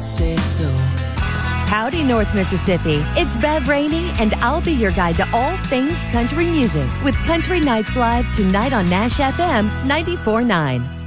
say so. Howdy, North Mississippi. It's Bev Rainey, and I'll be your guide to all things country music with Country Nights Live tonight on Nash FM 94.9.